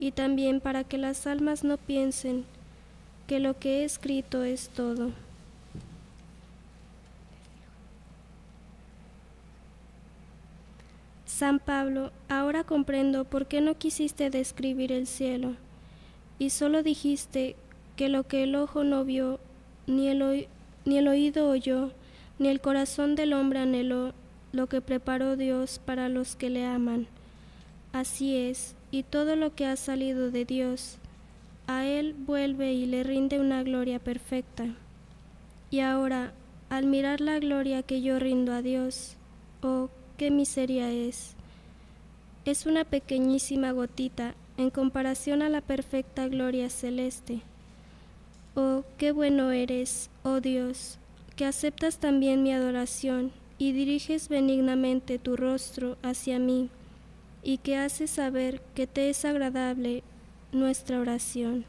y también para que las almas no piensen que lo que he escrito es todo. San Pablo, ahora comprendo por qué no quisiste describir el cielo, y solo dijiste que lo que el ojo no vio, ni el oído oyó, ni el corazón del hombre anheló, lo que preparó Dios para los que le aman. Así es, y todo lo que ha salido de Dios, a Él vuelve y le rinde una gloria perfecta. Y ahora, al mirar la gloria que yo rindo a Dios, oh, qué miseria es. Es una pequeñísima gotita en comparación a la perfecta gloria celeste. Oh, qué bueno eres, oh Dios, que aceptas también mi adoración y diriges benignamente tu rostro hacia mí, y que haces saber que te es agradable nuestra oración.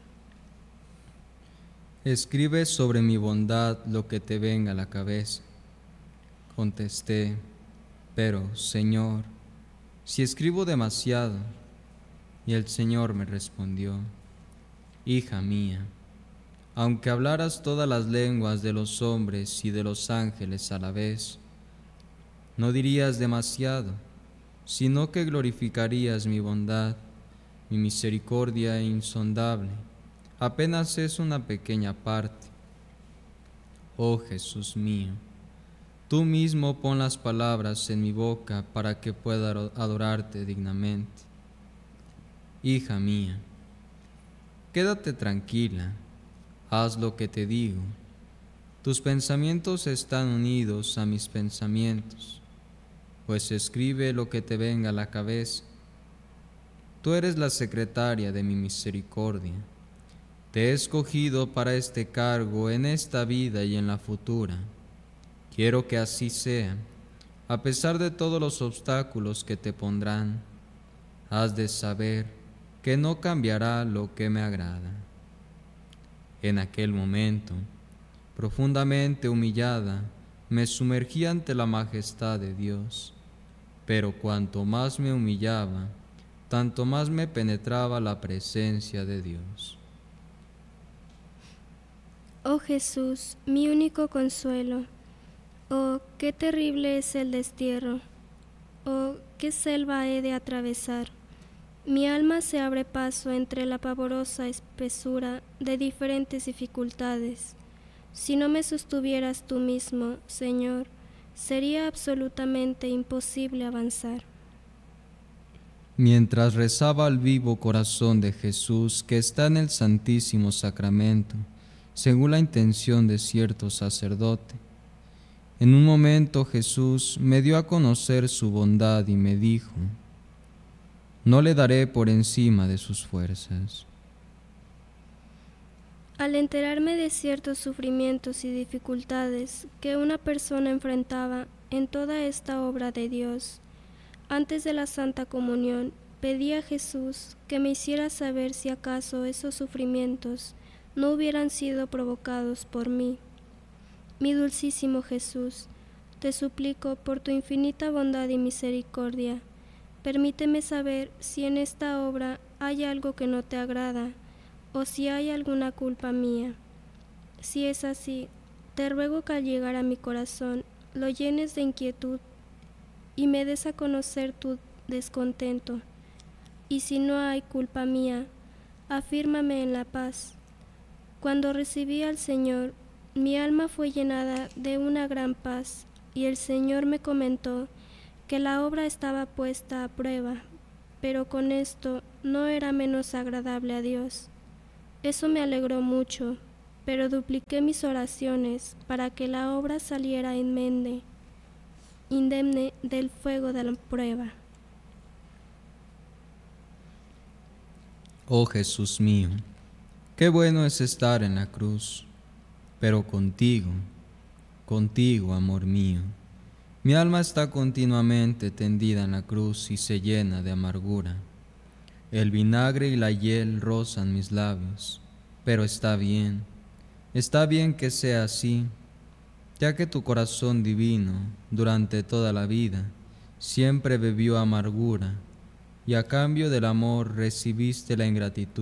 Escribe sobre mi bondad lo que te venga a la cabeza. Contesté, pero, Señor, si escribo demasiado. Y el Señor me respondió, hija mía, aunque hablaras todas las lenguas de los hombres y de los ángeles a la vez, no dirías demasiado, sino que glorificarías mi bondad, mi misericordia insondable. Apenas es una pequeña parte. Oh Jesús mío, tú mismo pon las palabras en mi boca para que pueda adorarte dignamente. Hija mía, quédate tranquila, haz lo que te digo. Tus pensamientos están unidos a mis pensamientos, pues escribe lo que te venga a la cabeza. Tú eres la secretaria de mi misericordia. Te he escogido para este cargo en esta vida y en la futura. Quiero que así sea, a pesar de todos los obstáculos que te pondrán. Has de saber que no cambiará lo que me agrada. En aquel momento, profundamente humillada, me sumergí ante la majestad de Dios, pero cuanto más me humillaba, tanto más me penetraba la presencia de Dios. Oh Jesús, mi único consuelo, oh, qué terrible es el destierro, oh, qué selva he de atravesar. Mi alma se abre paso entre la pavorosa espesura de diferentes dificultades. Si no me sostuvieras tú mismo, Señor, sería absolutamente imposible avanzar. Mientras rezaba al vivo corazón de Jesús que está en el Santísimo Sacramento, según la intención de cierto sacerdote, en un momento Jesús me dio a conocer su bondad y me dijo, no le daré por encima de sus fuerzas. Al enterarme de ciertos sufrimientos y dificultades que una persona enfrentaba en toda esta obra de Dios, antes de la Santa Comunión, pedí a Jesús que me hiciera saber si acaso esos sufrimientos no hubieran sido provocados por mí. Mi dulcísimo Jesús, te suplico por tu infinita bondad y misericordia, permíteme saber si en esta obra hay algo que no te agrada, o si hay alguna culpa mía. Si es así, te ruego que al llegar a mi corazón lo llenes de inquietud y me des a conocer tu descontento. Y si no hay culpa mía, afírmame en la paz. Cuando recibí al Señor, mi alma fue llenada de una gran paz, y el Señor me comentó que la obra estaba puesta a prueba, pero con esto no era menos agradable a Dios. Eso me alegró mucho, pero dupliqué mis oraciones para que la obra saliera indemne del fuego de la prueba. Oh Jesús mío, qué bueno es estar en la cruz, pero contigo, amor mío, mi alma está continuamente tendida en la cruz y se llena de amargura. El vinagre y la hiel rozan mis labios, pero está bien que sea así, ya que tu corazón divino, durante toda la vida, siempre bebió amargura, y a cambio del amor recibiste la ingratitud.